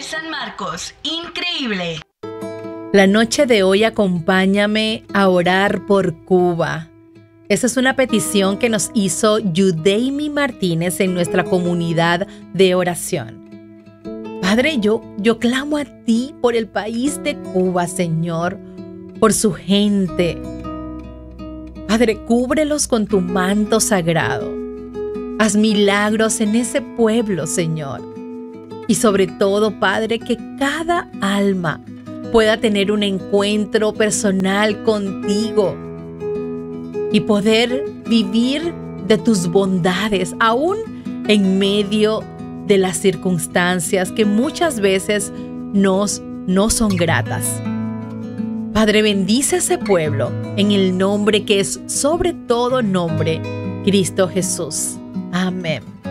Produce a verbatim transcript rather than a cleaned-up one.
de San Marcos, increíble. La noche de hoy acompáñame a orar por Cuba. Esa es una petición que nos hizo Yudeimi Martínez en nuestra comunidad de oración. Padre, yo, yo clamo a ti por el país de Cuba, Señor, por su gente. Padre, cúbrelos con tu manto sagrado. Haz milagros en ese pueblo, Señor. Y sobre todo, Padre, que cada alma pueda tener un encuentro personal contigo y poder vivir de tus bondades, aún en medio de las circunstancias que muchas veces nos no son gratas. Padre, bendice ese pueblo en el nombre que es sobre todo nombre, Cristo Jesús. Amén.